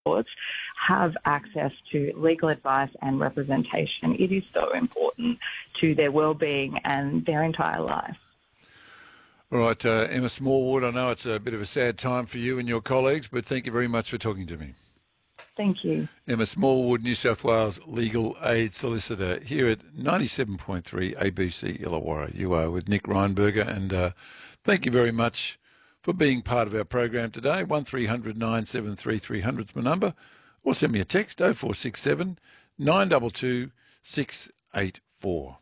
courts have access to legal advice and representation. It is so important to their well-being and their entire life. All right, Emma Smallwood, I know it's a bit of a sad time for you and your colleagues, but thank you very much for talking to me. Thank you. Emma Smallwood, New South Wales Legal Aid Solicitor, here at 97.3 ABC Illawarra. You are with Nick Reinberger, and thank you very much for being part of our program today. 1300 973 300 is my number, or send me a text, 0467 922 684.